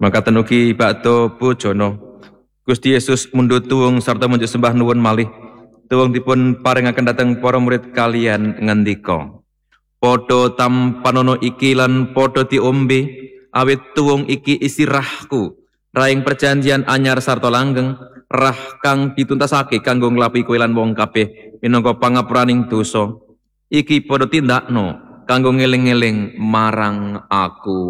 Makaten ugi bakda bojono Gusti Yesus mundhut tuwung sarta munjuk sembah nuwun malih. Tuwung dipun paringaken dhateng para murid kaliyan ngendika, padha tampanono iki lan padha diombe, awit tuwung iki isi rahku, raing perjanjian anyar sarta langgeng, rah kang dituntasake kanggo nglapi kowe lan wong kabeh minangka pangapuraning dosa. Iki padha tindakno kanggo ngeling-eling marang aku.